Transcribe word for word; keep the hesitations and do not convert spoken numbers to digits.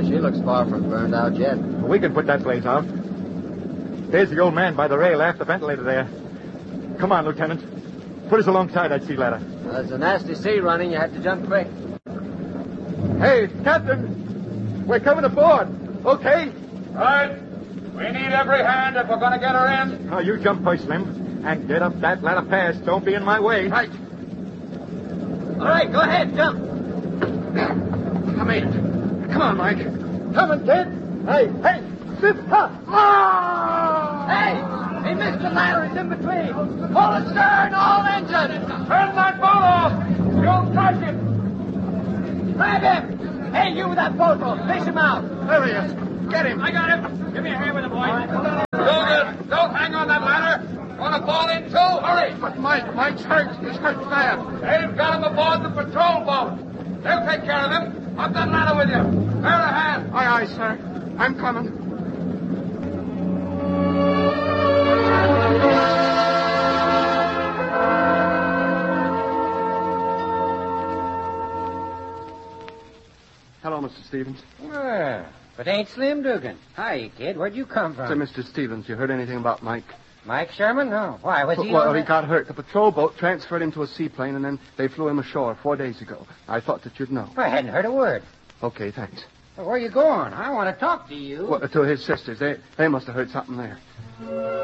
she looks far from burned out yet. Well, we can put that blaze out. There's the old man by the rail aft the ventilator there. Come on, Lieutenant. Put us alongside that sea ladder. Well, there's a nasty sea running. You have to jump quick. Hey, Captain. We're coming aboard. Okay? Right. We need every hand if we're going to get her in. Now, you jump first, Slim. And get up that ladder fast. Don't be in my way. Right. All right, go ahead. Jump. Come in. Come on, Mike. Coming, kid. Hey, hey. Sit up. Ah! Hey, hey, Mister Ladder is in between. Pull the stern, all engines. Turn that boat off. You'll touch it. Grab him. Hey, you with that boat hook. Fish him out. There he is. Get him. I got him. Give me a hand with the boy. Don't, don't hang on that ladder. Want to fall in too? Hurry. But Mike, Mike's hurt. He's hurt bad. They've got him aboard the patrol boat. They'll take care of him. Up that ladder with you. Bear a hand. Aye, aye, sir. I'm coming. Hello, Mister Stevens. Well, but ain't Slim Dugan. Hi, kid. Where'd you come from? Say, Mister Stevens, you heard anything about Mike? Mike Sherman? No. Why, was he Well, on he that? got hurt. The patrol boat transferred him to a seaplane, and then they flew him ashore four days ago. I thought that you'd know. I hadn't heard a word. Okay, thanks. Well, where you going? I want to talk to you. Well, to his sisters. They, they must have heard something there.